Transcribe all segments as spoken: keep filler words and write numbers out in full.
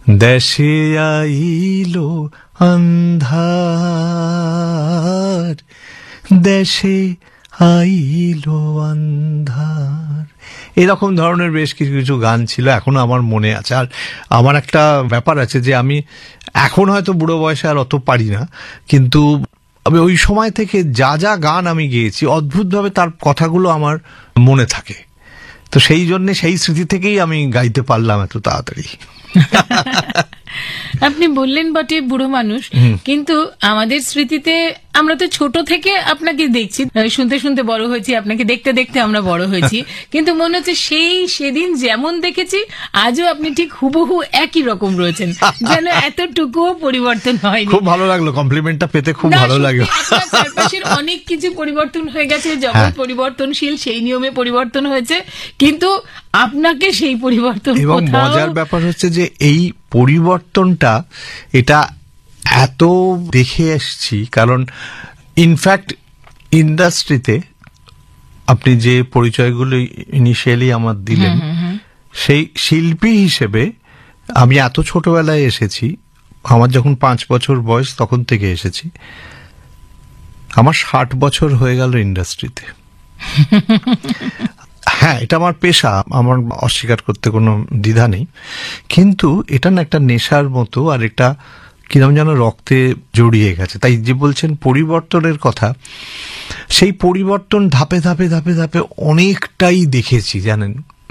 দেশে আইলো আন্ধার, দেশে আইলো আন্ধার, এরকম ধরনের বেশ কিছু কিছু গান ছিল, এখনো আমার মনে আছে। আর আমার একটা ব্যাপার আছে যে আমি এখন হয়তো বুড়ো বয়সে আর অত পারি না, কিন্তু আমি ওই সময় থেকে যা যা গান আমি গেয়েছি অদ্ভুতভাবে তার কথাগুলো আমার মনে থাকে। তো সেই জন্য সেই স্মৃতি থেকেই আমি গাইতে পারলাম এত তাড়াতাড়ি। আপনি বললেন বটে বুড়ো মানুষ, কিন্তু আমাদের স্মৃতিতে আমরা তো ছোট থেকে আপনাকে দেখছি, শুনতে শুনতে বড় হয়েছি, আপনাকে দেখতে দেখতে আমরা বড় হয়েছি, কিন্তু মনে হচ্ছে সেই সেদিন যেমন দেখেছি আজও আপনি ঠিক হুবহু একই রকম রয়েছেন, যেন এতটুকুও পরিবর্তন হয়নি। খুব ভালো লাগলো, কমপ্লিমেন্টটা পেতে খুব ভালো লাগলো। চারপাশের অনেক কিছু পরিবর্তন হয়ে গেছে, জগৎ পরিবর্তনশীল, সেই নিয়মে পরিবর্তন হয়েছে, কিন্তু আপনাকে সেই পরিবর্তন। এবং মজার ব্যাপার হচ্ছে যে এই পরিবর্তনটা এটা এত দেখে এসছি, কারণ ইনফ্যাক্ট ইন্ডাস্ট্রিতে আপনি যে পরিচয়গুলো ইনিশিয়ালি আমার দিলেন, সেই শিল্পী হিসেবে আমি এত ছোটবেলায় এসেছি, আমার যখন পাঁচ বছর বয়স তখন থেকে এসেছি, আমার ষাট বছর হয়ে গেল ইন্ডাস্ট্রিতে। হ্যাঁ, এটা আমার পেশা, আমার অস্বীকার করতে কোনো দ্বিধা নেই, কিন্তু এটা না একটা নেশার মতো, আর এটা কিরকম যেন রক্তে জড়িয়ে গেছে। তাই যে বলছেন পরিবর্তনের কথা, সেই পরিবর্তন ধাপে ধাপে ধাপে ধাপে অনেকটাই দেখেছি, জানেন,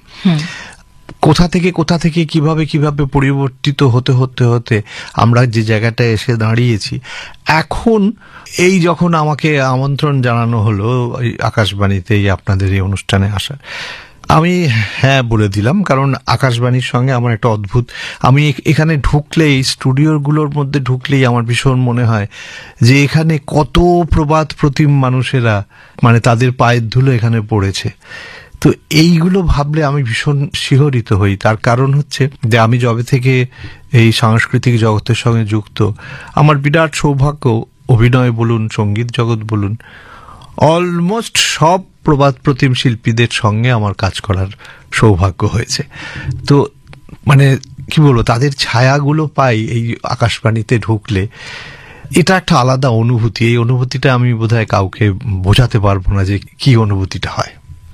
কোথা থেকে কোথা থেকে কিভাবে কিভাবে পরিবর্তিত হতে হতে হতে আমরা যে জায়গাটায় এসে দাঁড়িয়েছি। এখন এই যখন আমাকে আমন্ত্রণ জানানো হলো আকাশবাণীতে আপনাদের এই অনুষ্ঠানে আসার, আমি হ্যাঁ বলে দিলাম, কারণ আকাশবাণীর সঙ্গে আমার একটা অদ্ভুত, আমি এখানে ঢুকলেই, স্টুডিওগুলোর মধ্যে ঢুকলেই আমার ভীষণ মনে হয় যে এখানে কত প্রবাদ প্রতিম মানুষেরা, মানে তাদের পায়ের ধুলো এখানে পড়েছে। তো এইগুলো ভাবলে আমি ভীষণ শিহরিত হই। তার কারণ হচ্ছে যে আমি যবে থেকে এই সাংস্কৃতিক জগতের সঙ্গে যুক্ত, আমার বিরাট সৌভাগ্য, অভিনয় বলুন, সঙ্গীত জগৎ বলুন, অলমোস্ট সব প্রবাদ প্রতিম শিল্পীদের সঙ্গে আমার কাজ করার সৌভাগ্য হয়েছে। তো মানে কি বলবো, তাদের ছায়াগুলো পাই এই আকাশবাণীতে ঢুকলে, এটা একটা আলাদা অনুভূতি। এই অনুভূতিটা আমি বোধহয় কাউকে বোঝাতে পারবো না যে কি অনুভূতিটা হয়।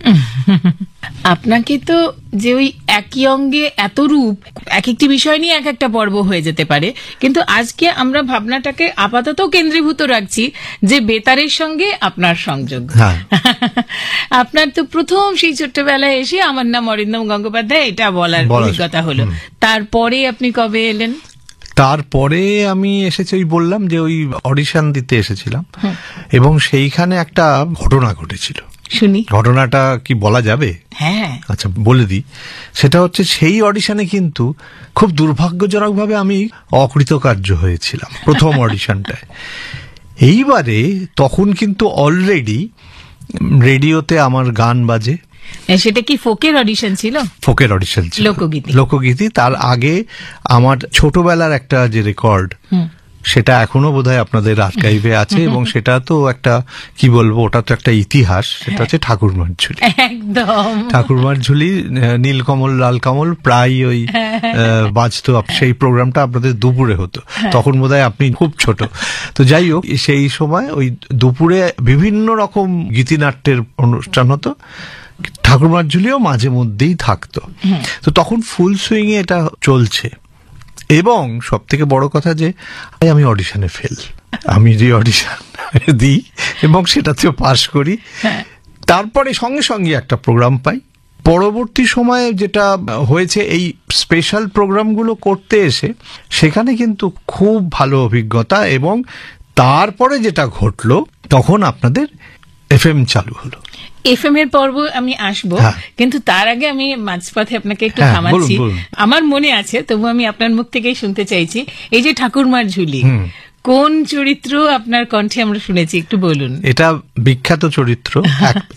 আপনাকে তো যে ওই একই অঙ্গে এত রূপ, এক একটি বিষয় নিয়ে এক একটা পর্ব হয়ে যেতে পারে, কিন্তু আজকে আমরা ভাবনাটাকে আপাতত কেন্দ্রীভূত রাখছি যে বেতারের সঙ্গে আপনার সংযোগ। আপনার তো প্রথম সেই ছোট্টবেলায় এসে আমার নাম অরিন্দম গঙ্গোপাধ্যায় এটা বলার অভিজ্ঞতা হলো, তারপরে আপনি কবে এলেন? তারপরে আমি এসেছি, ওই বললাম যে ওই অডিশন দিতে এসেছিলাম, এবং সেইখানে একটা ঘটনা ঘটেছিল। শুনি। ঘটনাটা কি বলা যাবে? হ্যাঁ, আচ্ছা বলে দিই। সেটা হচ্ছে সেই অডিশনে কিন্তু খুব দুর্ভাগ্যজনকভাবে আমি অকৃতকার্য হয়েছিলাম প্রথম অডিশনটায়। এইবারে তখন কিন্তু অলরেডি রেডিওতে আমার গান বাজে। সেটা কি ফোকের অডিশন ছিল? ফোকের অডিশন ছিল, লোকগীতি। লোকগীতি। তার আগে আমার ছোটবেলার একটা যে রেকর্ড, সেটা এখনো বোধহয় আপনাদের আর্কাইভে আছে, এবং সেটা তো একটা কি বলবো, ওটা তো একটা ইতিহাস। সেটা হচ্ছে ঠাকুরমার ঝুলি। একদম ঠাকুরমার ঝুলি, নীলকমল লাল কমল প্রায় ওই বাজতো। সেই প্রোগ্রামটা আপনাদের দুপুরে হতো, তখন বোধহয় আপনি খুব ছোট। তো যাই হোক, সেই সময় ওই দুপুরে বিভিন্ন রকম গীতিনাট্যের অনুষ্ঠান হতো, ঠাকুরমার ঝুলিও মাঝে মধ্যেই থাকতো। তো তখন ফুল সুইং এ এটা চলছে, এবং সব থেকে বড় কথা যে আমি অডিশনে ফেল, আমি যে অডিশন দিই এবং সেটাতেও পাশ করি, তারপরে সঙ্গে সঙ্গে একটা প্রোগ্রাম পাই। পরবর্তী সময়ে যেটা হয়েছে, এই স্পেশাল প্রোগ্রামগুলো করতে এসে সেখানে কিন্তু খুব ভালো অভিজ্ঞতা, এবং তারপরে যেটা ঘটলো, তখন আপনাদের এফএম চালু হলো। এফএম এর পর্ব আমি আসবো, কিন্তু তার আগে আমি মাঝপথে আপনাকে একটু থামাচ্ছি। আমার মনে আছে, তবু আমি আপনার মুখ থেকেই শুনতে চাইছি, এই যে ঠাকুরমার ঝুলি, কোন চরিত্র আপনার কণ্ঠে আমরা শুনেছি, একটু বলুন। এটা বিখ্যাত চরিত্র,